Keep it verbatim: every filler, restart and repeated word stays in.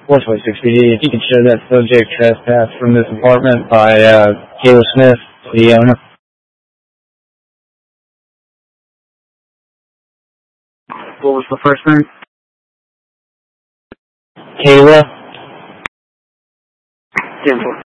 four twenty-six P D, if you could show that subject trespass from this apartment by uh, Kayla Smith, the owner. What was the first name? Kayla. ten four.